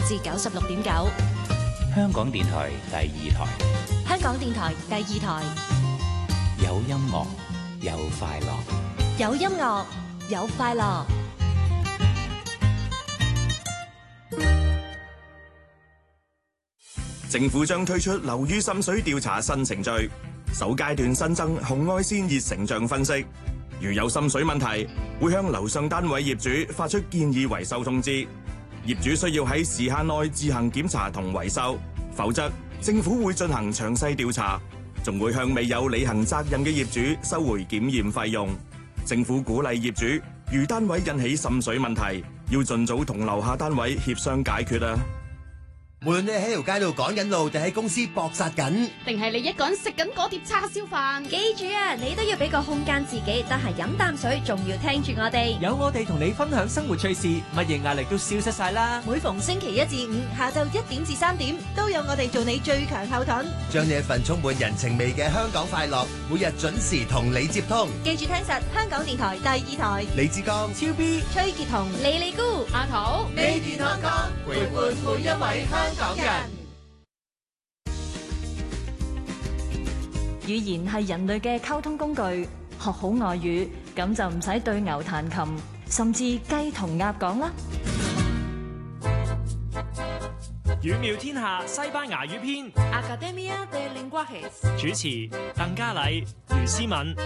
至96.9， 香港電台第二台， 香港電台第二台， 有音樂，有快樂， 有音樂，有快樂。 政府將推出樓宇滲水調查新程序，首階段新增紅外線熱成像分析。如有滲水問題，會向樓上單位業主發出建議維修通知。業主需要喺時限內自行檢查同維修，否則政府會進行詳細調查，仲會向未有履行責任嘅業主收回檢驗費用。政府鼓勵業主，如單位引起滲水問題，要盡早同樓下單位協商解決啊！ 無論你喺條街度趕緊路，定喺公司搏殺緊， 定係你一個人食緊嗰碟叉燒飯， 記住啊，你都要俾個空間自己，得閒飲啖水，仲要聽住我哋。 有我哋同你分享生活趣事，乜嘢壓力都消失晒啦。 每逢星期1至5下晝1點至3點，都有我哋做你最強後盾， 將你一份充滿人情味嘅香港快樂，每日準時同你接通。 記住聽實香港電台第2台。 李志剛、 超 B、 崔潔彤、李麗姑、 阿桃， 你健康康，陪伴每一位香港人。 語言係人類嘅溝通工具，學好外語咁就唔使對牛彈琴，甚至雞同鴨講啦。 語妙天下西班牙語篇 Academia de Lenguajes， 主持鄧嘉禮、余思敏。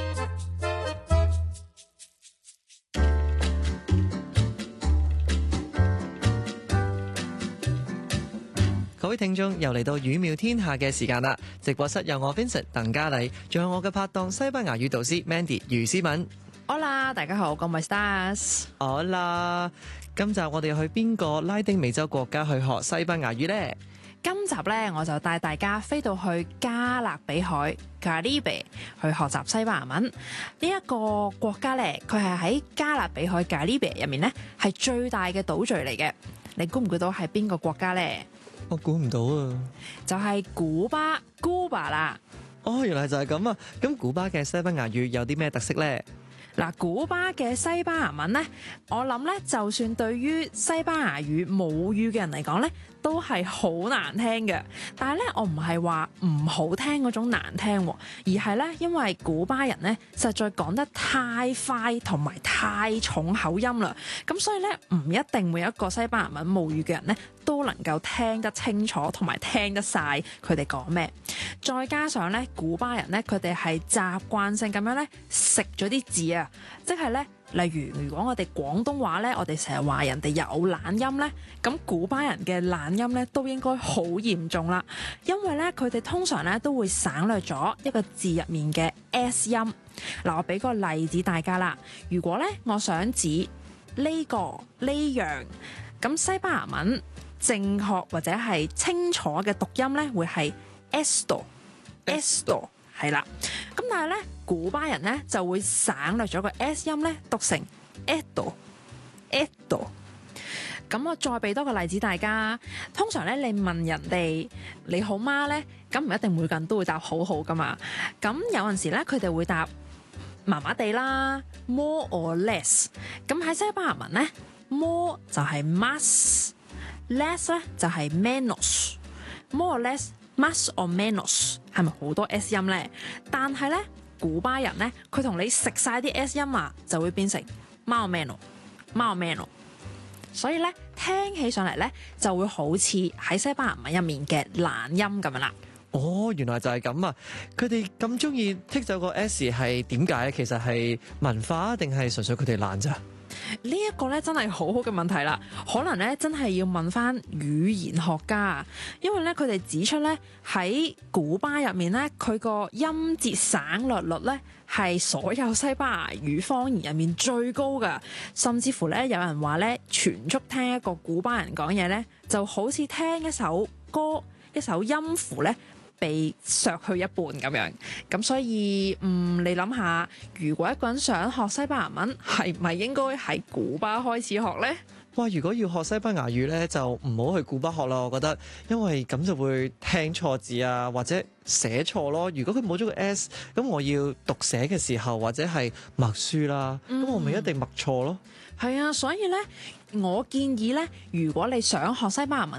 各位聽眾又嚟到語妙天下嘅時間啦！直播室有我 Vincent 鄧嘉禮，仲有我嘅拍檔西班牙語導師 Mandy 余思敏。 Hola，大家好，¿cómo estás？ Hola，今集我哋去邊個拉丁美洲國家去學西班牙語呢？ 今集呢，我就帶大家飛到去加勒比海 Caribe 去學習西班牙文。呢一個國家呢，佢係喺加勒比海 Caribe 入面呢，係最大嘅島嶼嚟嘅。你估唔估到係邊個國家呢？ 我估唔到啊！ 就係古巴 Cuba 啦。 哦，原來就係咁啊！咁古巴嘅西班牙語有啲咩特色呢？ 嗱，古巴嘅西班牙文呢，我諗呢，就算對於西班牙語母語嘅人嚟講呢，都係好難聽嘅。但係呢，我唔係話唔好聽嗰種難聽，而係呢，因為古巴人呢，實在講得太快同埋太重口音啦，咁所以呢，唔一定每一個西班牙文母語嘅人呢，都能夠聽得清楚同埋聽得晒佢哋講咩。再加上呢，古巴人呢，佢哋係習慣性咁樣呢，食咗啲字啊，即係呢，例如果我哋廣東話呢，我哋成日話人哋有懶音呢，咁古巴人嘅懶音呢，都應該好嚴重啦，因為呢，佢哋通常呢，都會省略咗一個字入面嘅 S 音。嗱，我俾個例子大家啦，如果呢，我想指呢個呢樣，咁西班牙文正確或者係清楚嘅讀音呢，會係 esto， 係啦。咁但係呢，古巴人呢就會省略咗個 S 音呢，讀成 edo。咁我再俾多個例子大家，通常呢，你問人哋你好嗎呢，咁唔一定每個人都會答好好噶嘛。咁有陣時呢，佢哋會答麻麻地啦 ，more or less。咁喺西班牙文呢 more 就係 más。less 咧就係 menos，more or less，más or menos 係咪好多 S 音咧？但係咧，古巴人咧，佢同你食晒啲 S 音啊，就會變成 más o menos。所以咧，聽起上嚟咧，就會好似喺西班牙文入面嘅懶音咁樣啦。 哦，原來就係咁啊！佢哋咁中意剔走個 S 係點解？其實係文化定係純粹佢哋懶咋？ 呢一個咧真係好好嘅問題啦，可能咧真係要問翻語言學家，因為咧佢哋指出咧喺古巴入面咧，佢個音節省略率咧係所有西班牙語方言入面最高㗎，甚至乎咧有人話咧全速聽一個古巴人講嘢咧，就好似聽一首歌、一首音符咧被削去一半咁樣，咁所以你諗下，如果一個人想學西班牙文，係咪應該喺古巴開始學呢？ 哇！如果要學西班牙語呢，就唔好去古巴學啦，我覺得，因為咁就會聽錯字啊，或者寫錯咯。如果佢冇咗個 S，咁我要讀寫嘅時候或者係默書啦，咁我咪一定默錯咯。 係啊，所以呢，我建議呢，如果你想學西班牙文